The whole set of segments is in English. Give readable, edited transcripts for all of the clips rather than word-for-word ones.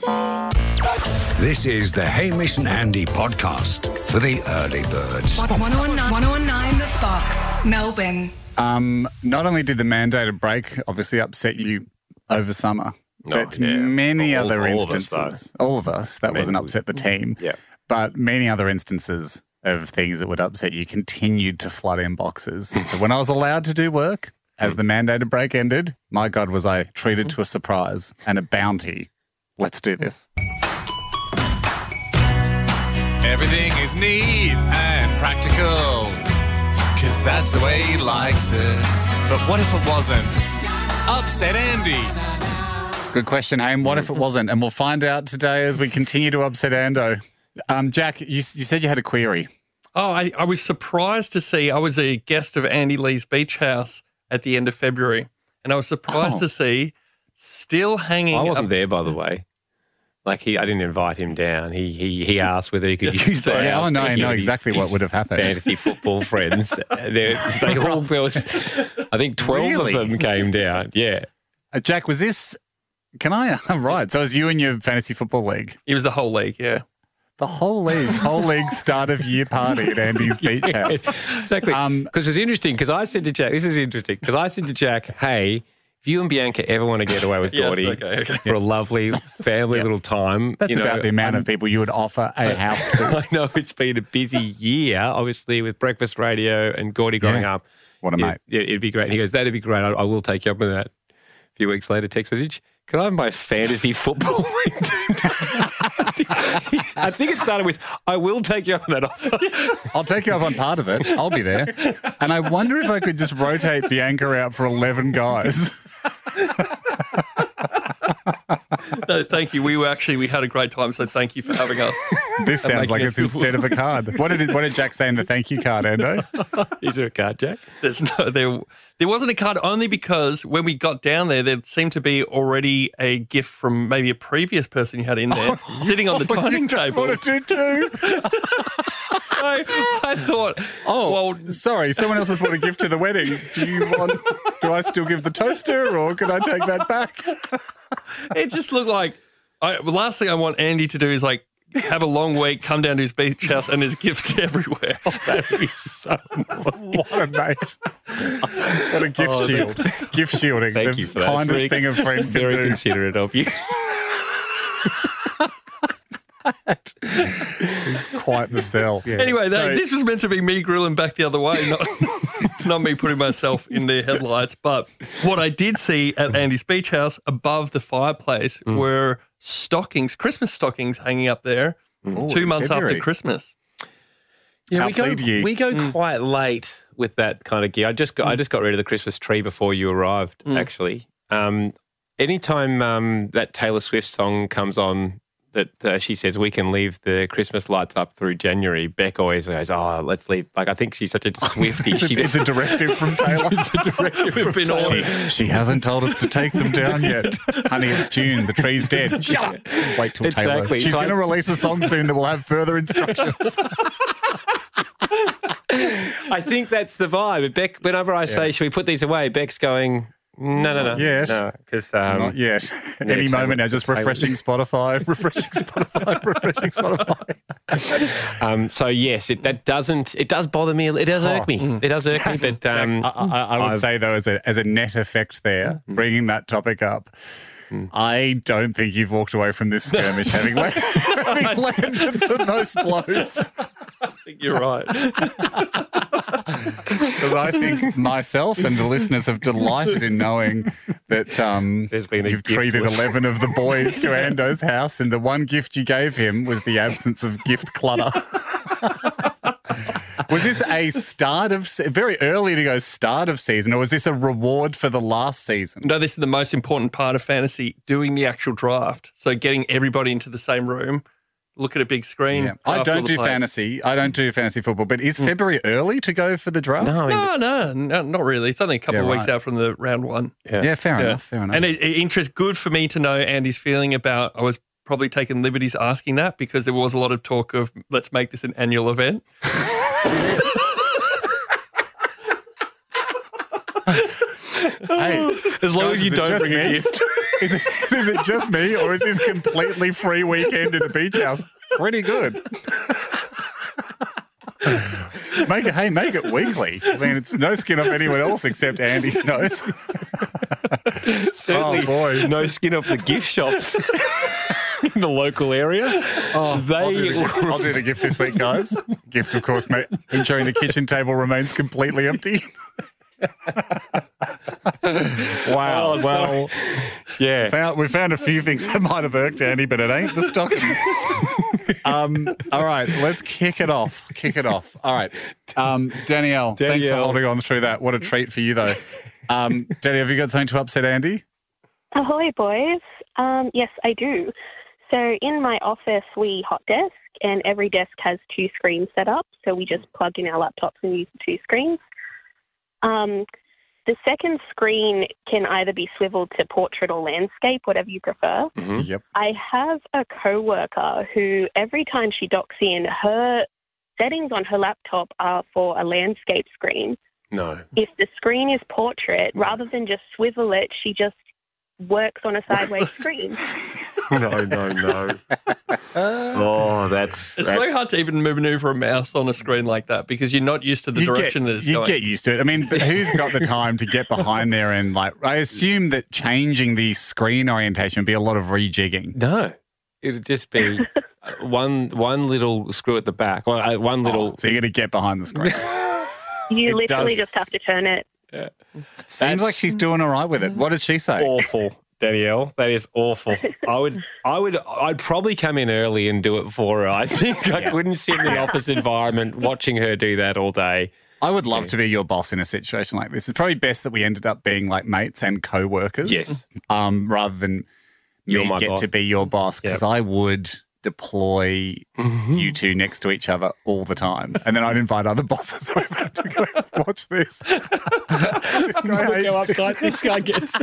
say. This is the Hamish and Andy podcast for the early birds. 1019 The Fox, Melbourne. Not only did the mandated break obviously upset you over summer, but many other instances, all of us, that wasn't upset the team, but many other instances of things that would upset you continued to flood inboxes. And so when I was allowed to do work, as the mandated break ended, my God, was I treated to a surprise and a bounty. Let's do this. Everything is neat and practical, 'cause that's the way he likes it. But what if it wasn't? Upset Andy. Good question, Haim. What if it wasn't? And we'll find out today as we continue to upset Ando. Jack, you said you had a query. Oh, I was surprised to see, I was a guest of Andy Lee's beach house at the end of February, and I was surprised to see still hanging. I wasn't there, by the way. Like I didn't invite him down. He asked whether he could use my house. I know exactly what would have happened. Fantasy football friends. There was, I think 12 of them came down. Yeah. Jack, was this? Can I? Right. So it was you and your fantasy football league. It was the whole league. Yeah. The whole league start of year party at Andy's beach house. Exactly. Because it's interesting. Because I said to Jack, this is interesting. Because I said to Jack, hey, if you and Bianca ever want to get away with Gordy for a lovely family little time. That's about the amount of people you would offer a house to. I know it's been a busy year, obviously, with breakfast radio and Gordy growing up. What a mate. Yeah, it'd be great. And he goes, that'd be great. I will take you up on that. A few weeks later, text message. Can I have my fantasy football league? I think it started with, I will take you up on that offer. I'll take you up on part of it. I'll be there. And I wonder if I could just rotate Bianca out for 11 guys. No, thank you. We had a great time, so thank you for having us. This sounds like it's instead of a card. What did Jack say in the thank you card, Ando? Is there a card, Jack? There wasn't a card, only because when we got down there seemed to be already a gift from maybe a previous person you had in there sitting on the dining table. What a too. So I thought, sorry, someone else has brought a gift to the wedding. Do I still give the toaster or can I take that back? It just looked like, the last thing I want Andy to do is like have a long week, come down to his beach house and there's gifts everywhere. That would be so What a mate. What a gift shield. Gift shielding. Thank you for that. Kindest thing a friend can do. Very considerate of you. It's quite the sell. Yeah. Anyway, this was meant to be me grilling back the other way, not me putting myself in their headlights. But what I did see at Andy's beach house above the fireplace were Christmas stockings hanging up there 2 months after Christmas. Yeah, we go quite late with that kind of gear. I just got rid of the Christmas tree before you arrived, actually. Anytime that Taylor Swift song comes on, that she says we can leave the Christmas lights up through January, Beck always goes, let's leave. Like, I think she's such a Swiftie. It's a directive from Taylor. It's a directive from Taylor. She hasn't told us to take them down yet. Honey, it's June. The tree's dead. Wait till Taylor. Exactly. She's going to release a song soon that will have further instructions. I think that's the vibe. Beck, whenever I say, should we put these away, Beck's going, no. Yes. No, because not yet. Any moment now, just refreshing Spotify. So yes, it does bother me. It does irk me. It does irk me. But I would say though, as a net effect there, bringing that topic up, I don't think you've walked away from this skirmish having landed the most blows. I think you're right. Because I think myself and the listeners have delighted in knowing that you've treated 11 of the boys to Ando's house, and the one gift you gave him was the absence of gift clutter. Was this a very early to go start of season, or was this a reward for the last season? No, this is the most important part of fantasy, doing the actual draft. So getting everybody into the same room, look at a big screen. Yeah. I don't do fantasy. I don't do fantasy football. But is February early to go for the draft? No, not really. It's only a couple of weeks out from the round one. Yeah, fair enough. And it's good for me to know Andy's feeling about. I was probably taking liberties asking that because there was a lot of talk of let's make this an annual event. Hey, as long as you don't bring a gift. Is it just me, or is this completely free weekend in a beach house pretty good? Make it weekly. I mean, it's no skin off anyone else except Andy's nose. Certainly, boy, no skin off the gift shops in the local area. I'll do the gift this week, guys. Gift, of course, mate, ensuring the kitchen table remains completely empty. Wow. Well, yeah. We found a few things that might have irked Andy, but it ain't the stockings. All right, let's kick it off. All right. Danielle, thanks for holding on through that. What a treat for you, though. Danielle, have you got something to upset Andy? Ahoy, boys. Yes, I do. So in my office, we hot desk, and every desk has 2 screens set up. So we just plug in our laptops and use the 2 screens. The second screen can either be swiveled to portrait or landscape, whatever you prefer. Mm-hmm. Yep. I have a coworker who every time she docks in, her settings on her laptop are for a landscape screen. No. If the screen is portrait, rather than just swivel it, she just works on a sideways screen. No. Oh, it's so hard to even maneuver a mouse on a screen like that because you're not used to the direction that it's going. You get used to it. I mean, but who's got the time to get behind there and I assume that changing the screen orientation would be a lot of rejigging. No, it'd just be one little screw at the back. One little. So you're going to get behind the screen. You literally just have to turn it. Yeah. It seems like she's doing all right with it. What does she say? Awful, Danielle. That is awful. I'd probably come in early and do it for her. I think I couldn't sit in the office environment watching her do that all day. I would love to be your boss in a situation like this. It's probably best that we ended up being like mates and co-workers. Yes. Rather than me get to be your boss, because I would deploy you two next to each other all the time. And then I'd invite other bosses over to go watch this. This guy go uptight. This guy gets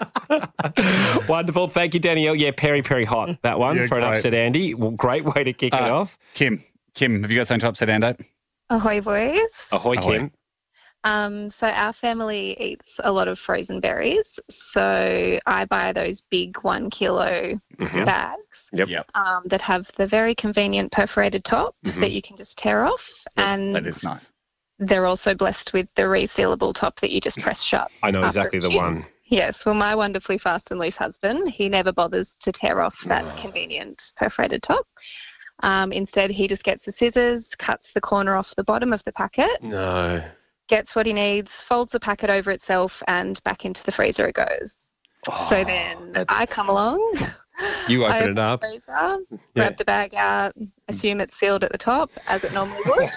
wonderful. Thank you, Danielle. Yeah, Perry hot, that one for an upset Andy. Well, great way to kick it off. Kim, have you got something to upset Ando? Ahoy, boys. Ahoy, Kim. So our family eats a lot of frozen berries. So I buy those big 1 kilo bags that have the very convenient perforated top that you can just tear off. And that is nice. They're also blessed with the resealable top that you just press shut. I know exactly the one. Yes. Well, my wonderfully fast and loose husband, he never bothers to tear off that convenient perforated top. Instead, he just gets the scissors, cuts the corner off the bottom of the packet. No. Gets what he needs, folds the packet over itself, and back into the freezer it goes. So then I come along. You open it up. The freezer, grab the bag out, assume it's sealed at the top, as it normally would.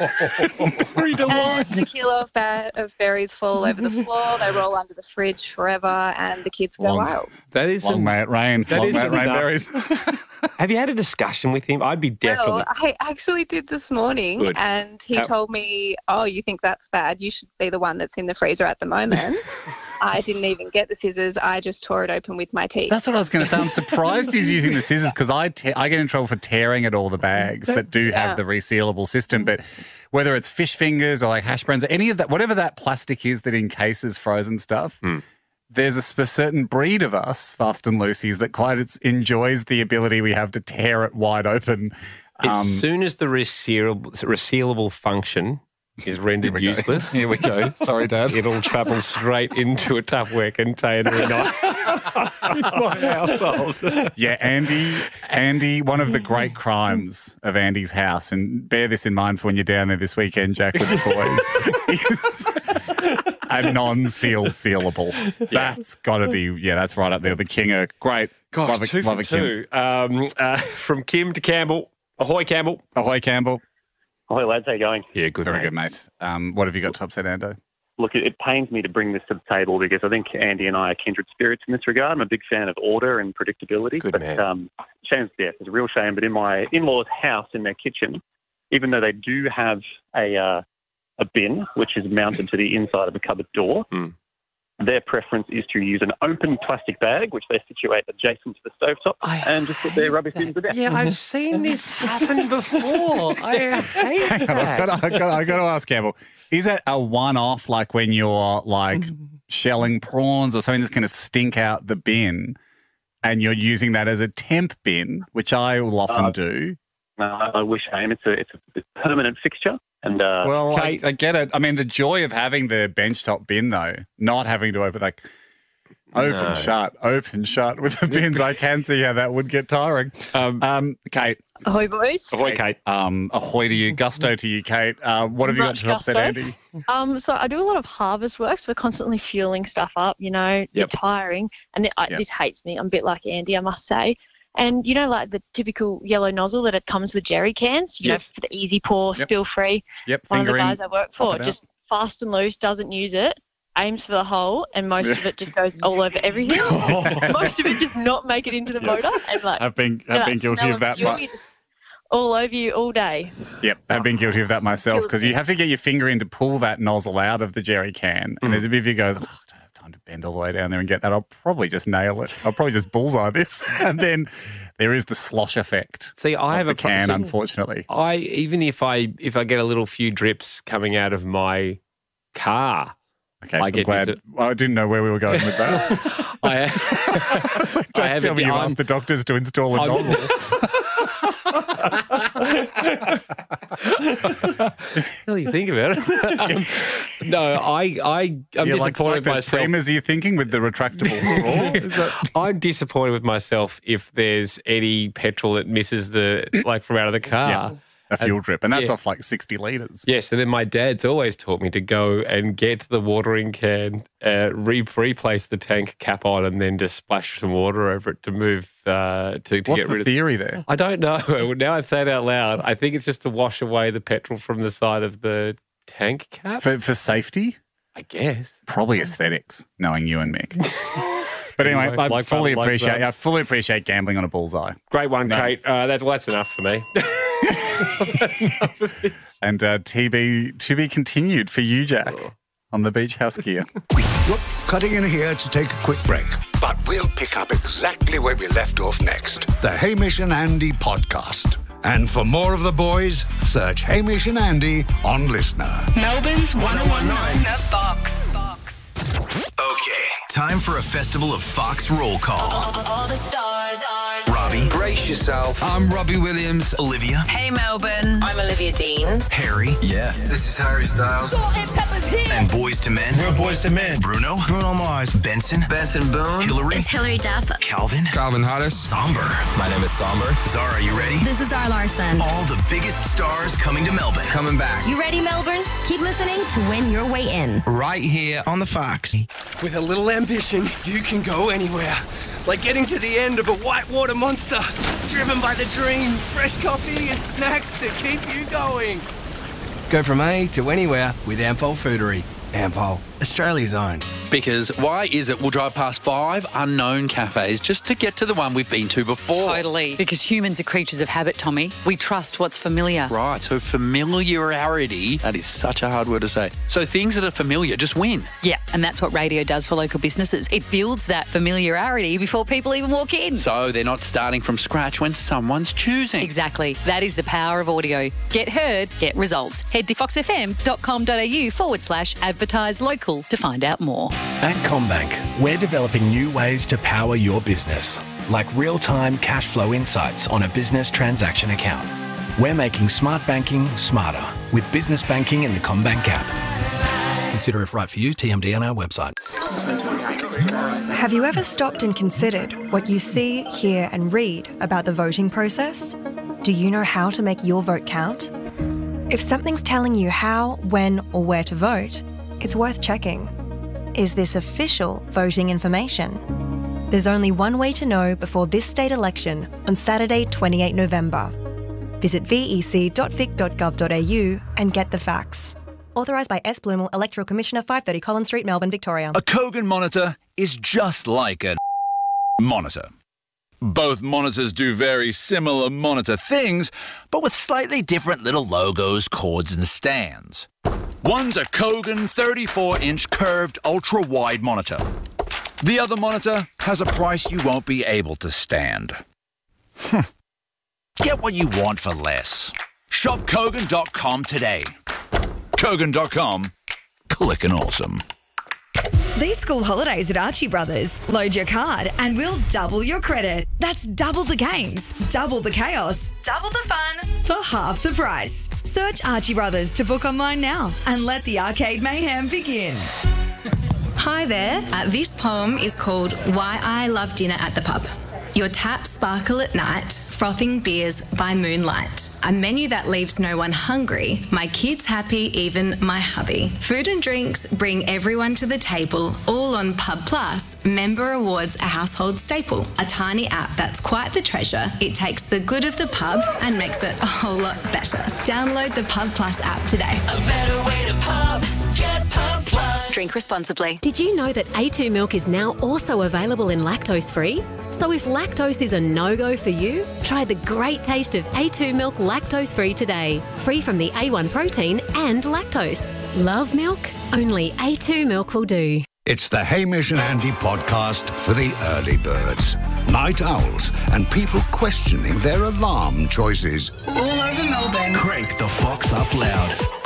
And a kilo of berries fall over the floor. They roll under the fridge forever, and the kids go wild. That is long may it rain. That is rain berries. Have you had a discussion with him? I'd be definitely. No, I actually did this morning, and he told me, "Oh, you think that's bad? You should see the one that's in the freezer at the moment." I didn't even get the scissors. I just tore it open with my teeth. That's what I was going to say. I'm surprised he's using the scissors because I get in trouble for tearing at all the bags that do have the resealable system. But whether it's fish fingers or like hash browns or any of that, whatever that plastic is that encases frozen stuff, there's a certain breed of us, fast and loosies, that quite enjoys the ability we have to tear it wide open. As soon as the resealable function is rendered useless. Here we go. Sorry, Dad. It'll travel straight into a Tupperware container in my household. Yeah, Andy, one of the great crimes of Andy's house, and bear this in mind for when you're down there this weekend, Jack, with the boys, is a non-sealed sealable. Yeah. That's got to be, that's right up there. The Kinger. Great. Gosh, two for two. From Kim to Campbell. Ahoy, Campbell. Ahoy, Campbell. Hi, lads. How you going? Yeah, good. Very good, mate. What have you got to upset Ando? Look, it pains me to bring this to the table because I think Andy and I are kindred spirits in this regard. I'm a big fan of order and predictability. Good man. Shame's death. It's a real shame. But in my in-laws' house, in their kitchen, even though they do have a bin, which is mounted to the inside of a cupboard door, their preference is to use an open plastic bag, which they situate adjacent to the stovetop, and just put their rubbish bins there. Yeah, I've seen this happen before. I hate that. I got to ask, Campbell, is that a one-off, like when you're like shelling prawns or something that's going to stink out the bin? and you're using that as a temp bin, which I will often do. I wish, Aim. It's a permanent fixture. And well, I get it. I mean, the joy of having the benchtop bin, though, not having to open shut with the bins. I can see how that would get tiring. Kate. Ahoy, boys. Ahoy, Kate. Ahoy to you. Gusto to you, Kate. What have you got to upset Andy? So I do a lot of harvest work, so we're constantly fueling stuff up, it's tiring. And this hates me. I'm a bit like Andy, I must say. And, like the typical yellow nozzle that it comes with jerry cans, you know, for the easy pour, spill free. Yep. One of the guys I work for just fast and loose, doesn't use it, aims for the hole, and most of it just goes all over everything. Most of it does not make it into the motor. And I've been guilty of that. All over you all day. Yep, I've been guilty of that myself because you have to get your finger in to pull that nozzle out of the jerry can, and there's a bit of you goes, time to bend all the way down there and get that. I'll probably just nail it. I'll probably just bullseye this. And then there is the slosh effect. See, I have a can, unfortunately. Even if I get a little few drips coming out of my car. Okay, I'm glad. I didn't know where we were going with that. Don't tell me you asked the doctors to install a nozzle. Well, you think about it. No, I'm disappointed with myself. Framers, are you thinking with the retractable straw? I'm disappointed with myself if there's any petrol that misses from out of the car. Yeah. A fuel drip, and that's off 60 litres. Yes, and then my dad's always taught me to go and get the watering can, replace the tank cap on, and then just splash some water over it to move to get rid of. What's the theory there? I don't know. Now I've said it out loud. I think it's just to wash away the petrol from the side of the tank cap for safety. I guess probably aesthetics, knowing you and Mick. But anyway, I fully appreciate gambling on a bullseye. Great one, Kate. That's enough for me. And to be continued for you, Jack, on the Beach House gear. Look, cutting in here to take a quick break, but we'll pick up exactly where we left off next. The Hamish and Andy podcast. And for more of the boys, search Hamish and Andy on Listener. Melbourne's 1019 The Fox. Okay, time for a festival of Fox roll call. All the stars are... Robbie. Brace yourself. I'm Robbie Williams. Olivia. Hey, Melbourne. I'm Olivia Dean. Harry. Yeah. This is Harry Styles. Salt and Pepper's here. And Boys to Men. We're Boys to Men. Bruno. Bruno Mars. Benson. Benson Boone. Hillary. It's Hillary Duff. Calvin. Calvin Harris. Somber. My name is Somber. Zara, you ready? This is Zara Larson. All the biggest stars coming to Melbourne. Coming back. You ready, Melbourne? Keep listening to win your way in. Right here on the Fox. With a little ambition, you can go anywhere. Like getting to the end of a whitewater monster. Driven by the dream. Fresh coffee and snacks to keep you going. Go from A to anywhere with Ampol Foodery. Ampol, Australia's own. Because why is it we'll drive past 5 unknown cafes just to get to the one we've been to before? Totally. Because humans are creatures of habit, Tommy. We trust what's familiar. Right, so familiarity, that is such a hard word to say. So things that are familiar just win. Yeah, and that's what radio does for local businesses. It builds that familiarity before people even walk in. So they're not starting from scratch when someone's choosing. Exactly. That is the power of audio. Get heard, get results. Head to foxfm.com.au/advertise local to find out more. At CommBank, we're developing new ways to power your business, like real-time cash flow insights on a business transaction account. We're making smart banking smarter with business banking in the CommBank app. Consider if right for you, TMD on our website. Have you ever stopped and considered what you see, hear and read about the voting process? Do you know how to make your vote count? If something's telling you how, when or where to vote, it's worth checking. Is this official voting information? There's only one way to know before this state election on Saturday, 28 November. Visit vec.vic.gov.au and get the facts. Authorised by S. Blumel, Electoral Commissioner, 530 Collins Street, Melbourne, Victoria. A Kogan monitor is just like a monitor. Both monitors do very similar monitor things, but with slightly different little logos, cords and stands. One's a Kogan 34-inch curved ultra-wide monitor. The other monitor has a price you won't be able to stand. Get what you want for less. Shop Kogan.com today. Kogan.com. Clickin' awesome. These school holidays at Archie Brothers, load your card and we'll double your credit. That's double the games, double the chaos, double the fun for half the price. Search Archie Brothers to book online now and let the arcade mayhem begin. Hi there. This poem is called Why I Love Dinner at the Pub. Your taps sparkle at night, frothing beers by moonlight. A menu that leaves no one hungry, my kids happy, even my hubby. Food and drinks bring everyone to the table, all on Pub Plus. Member Awards a household staple. A tiny app that's quite the treasure. It takes the good of the pub and makes it a whole lot better. Download the Pub Plus app today. A better way to pub. Get Pub Plus. Drink responsibly. Did you know that A2 milk is now also available in lactose-free? So if lactose is a no-go for you, try the great taste of A2 milk lactose-free today. Free from the A1 protein and lactose. Love milk? Only A2 milk will do. It's the Hamish and Andy podcast for the early birds, night owls, and people questioning their alarm choices. All over Melbourne. Crank the Fox up loud.